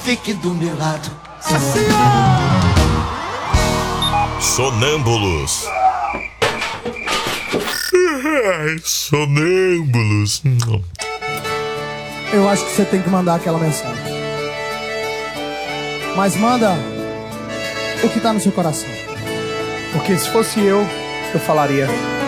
Fique do meu lado. Sonâmbulos. Sonâmbulos. Eu acho que você tem que mandar aquela mensagem. Mas manda o que tá no seu coração. Porque se fosse eu falaria: